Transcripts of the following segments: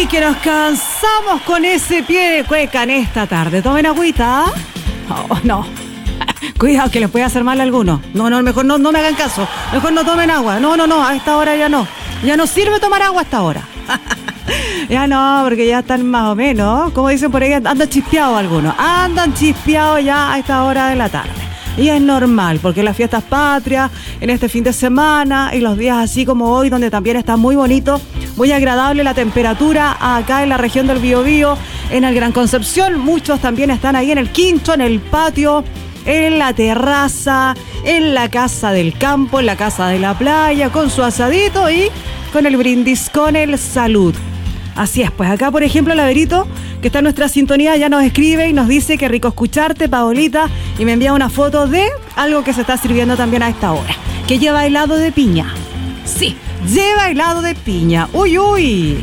que nos cansamos con ese pie de cueca en esta tarde. ¿Tomen agüita? Oh, no. Cuidado que les puede hacer mal a alguno. No, mejor no me hagan caso. Mejor no tomen agua. No, a esta hora ya no. Ya no sirve tomar agua a esta hora. Ya no, porque ya están más o menos, como dicen por ahí, andan chispeados algunos. Andan chispeados ya a esta hora de la tarde. Y es normal, porque las fiestas patrias, en este fin de semana y los días así como hoy, donde también está muy bonito, muy agradable la temperatura acá en la región del Biobío, en el Gran Concepción. Muchos también están ahí en el quincho, en el patio, en la terraza, en la casa del campo, en la casa de la playa, con su asadito y con el brindis, con el salud. Así es, pues acá por ejemplo Laverito, que está en nuestra sintonía, ya nos escribe y nos dice que rico escucharte, Paolita, y me envía una foto de algo que se está sirviendo también a esta hora, que lleva helado de piña. Sí, lleva helado de piña. Uy.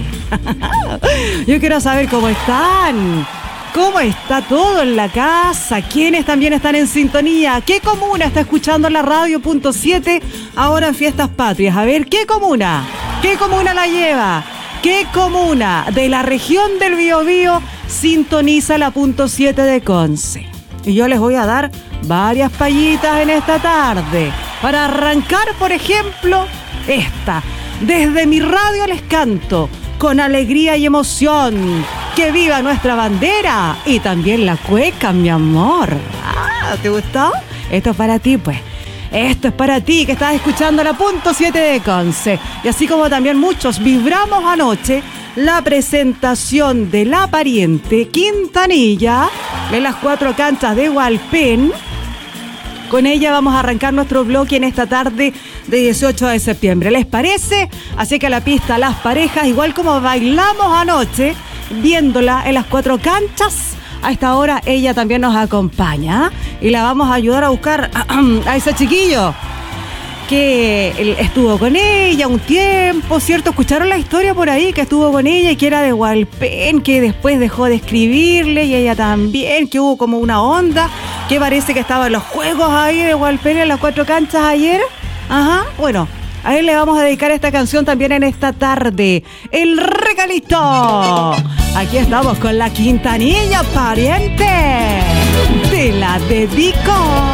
Yo quiero saber cómo están. ¿Cómo está todo en la casa? ¿Quiénes también están en sintonía? ¿Qué comuna está escuchando la radio.7 ahora en Fiestas Patrias? A ver, ¿qué comuna? ¿Qué comuna la lleva? ¿Qué comuna de la región del Biobío sintoniza la .7 de Conce? Y yo les voy a dar varias payitas en esta tarde. Para arrancar, por ejemplo, esta. Desde mi radio les canto, con alegría y emoción, que viva nuestra bandera y también la cueca, mi amor. ¿Te gustó? Esto es para ti, pues. Esto es para ti que estás escuchando la .7 de Conce. Y así como también muchos vibramos anoche la presentación de La Pariente Quintanilla en las 4 canchas de Hualpén. Con ella vamos a arrancar nuestro bloque en esta tarde de 18 de septiembre. ¿Les parece? Así que a la pista las parejas, igual como bailamos anoche, viéndola en las 4 canchas. A esta hora ella también nos acompaña y la vamos a ayudar a buscar a ese chiquillo que estuvo con ella un tiempo, ¿cierto? ¿Escucharon la historia por ahí? Que estuvo con ella y que era de Hualpén, que después dejó de escribirle, y ella también, que hubo como una onda, que parece que estaba en los juegos ahí de Hualpén en las 4 canchas ayer. Ajá, bueno, a él le vamos a dedicar esta canción también en esta tarde. El regalito. Aquí estamos con la Quintanilla, Pariente. Te la dedico.